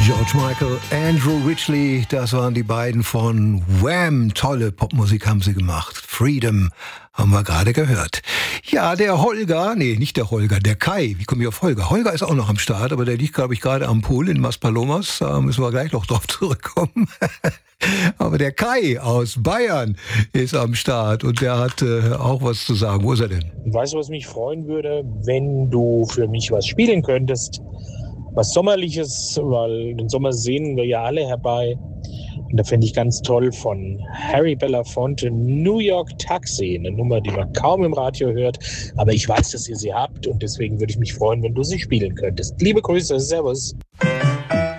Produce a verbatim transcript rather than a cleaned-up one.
George Michael, Andrew Ridgeley, das waren die beiden von Wham! Tolle Popmusik haben sie gemacht. Freedom haben wir gerade gehört. Ja, der Holger, nee, nicht der Holger, der Kai. Wie komme ich auf Holger? Holger ist auch noch am Start, aber der liegt, glaube ich, gerade am Pool in Maspalomas. Da müssen wir gleich noch drauf zurückkommen. Aber der Kai aus Bayern ist am Start und der hat äh, auch was zu sagen. Wo ist er denn? Weißt du, was mich freuen würde, wenn du für mich was spielen könntest? Was Sommerliches, weil den Sommer sehnen wir ja alle herbei. Und da fände ich ganz toll von Harry Belafonte New York Taxi, eine Nummer, die man kaum im Radio hört. Aber ich weiß, dass ihr sie habt und deswegen würde ich mich freuen, wenn du sie spielen könntest. Liebe Grüße, Servus.